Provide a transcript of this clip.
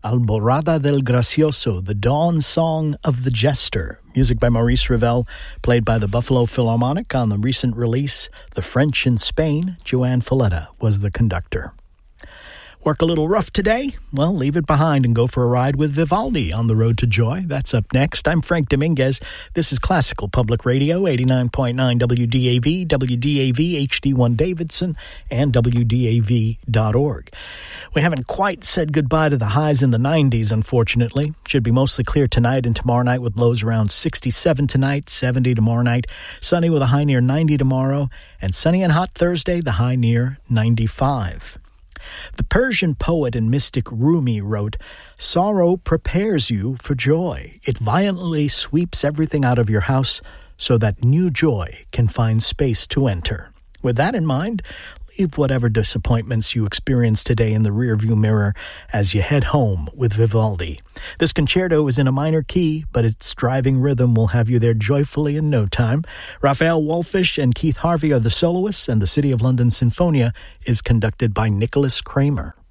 Alborada del Gracioso, the dawn song of the jester. Music by Maurice Ravel, played by the Buffalo Philharmonic on the recent release, The French in Spain. Joan Falletta was the conductor. Work a little rough today? Well, leave it behind and go for a ride with Vivaldi on the road to joy. That's up next. I'm Frank Dominguez. This is Classical Public Radio, 89.9 WDAV, WDAV HD1 Davidson, and WDAV.org. We haven't quite said goodbye to the highs in the 90s, unfortunately. Should be mostly clear tonight and tomorrow night with lows around 67 tonight, 70 tomorrow night, sunny with a high near 90 tomorrow, and sunny and hot Thursday, the high near 95. The Persian poet and mystic Rumi wrote, "Sorrow prepares you for joy. It violently sweeps everything out of your house so that new joy can find space to enter." With that in mind, leave whatever disappointments you experience today in the rearview mirror as you head home with Vivaldi. This concerto is in a minor key, but its driving rhythm will have you there joyfully in no time. Raphael Wallfisch and Keith Harvey are the soloists, and the City of London Sinfonia is conducted by Nicholas Kramer.